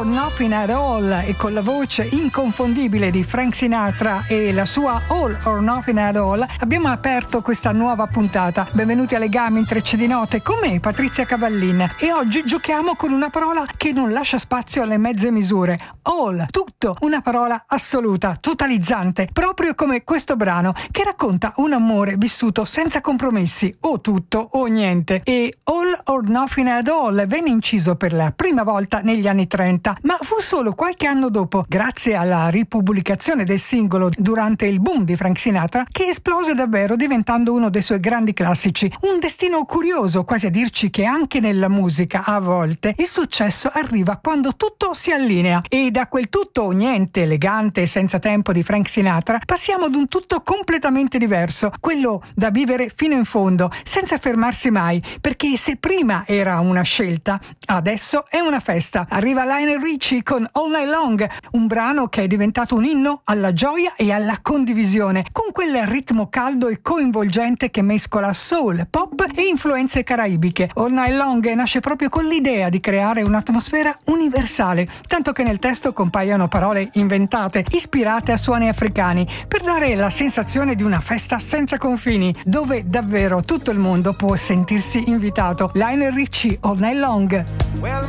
or Nothing at All, e con la voce inconfondibile di Frank Sinatra e la sua All or Nothing at All abbiamo aperto questa nuova puntata. Benvenuti a Legami Intrecci di Note con me, Patrizia Cavallin, e oggi giochiamo con una parola che non lascia spazio alle mezze misure. All, tutto, una parola assoluta, totalizzante, proprio come questo brano che racconta un amore vissuto senza compromessi, o tutto o niente. E All or Nothing at All venne inciso per la prima volta negli anni 30, ma fu solo qualche anno dopo, grazie alla ripubblicazione del singolo durante il boom di Frank Sinatra, che esplose davvero, diventando uno dei suoi grandi classici. Un destino curioso, quasi a dirci che anche nella musica a volte il successo arriva quando tutto si allinea, e da quel tutto o niente elegante e senza tempo di Frank Sinatra passiamo ad un tutto completamente diverso, quello da vivere fino in fondo, senza fermarsi mai, perché se prima era una scelta, adesso è una festa. Arriva Lionel Richie con All Night Long, un brano che è diventato un inno alla gioia e alla condivisione, con quel ritmo caldo e coinvolgente che mescola soul, pop e influenze caraibiche. All Night Long nasce proprio con l'idea di creare un'atmosfera universale, tanto che nel testo compaiono parole inventate, ispirate a suoni africani, per dare la sensazione di una festa senza confini, dove davvero tutto il mondo può sentirsi invitato. Lionel Richie, All Night Long. Well,